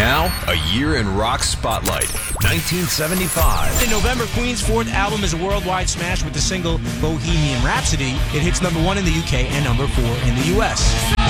Now, a year in rock spotlight. 1975. In November, Queen's fourth album is a worldwide smash with the single Bohemian Rhapsody. It hits number 1 in the UK and number 4 in the US.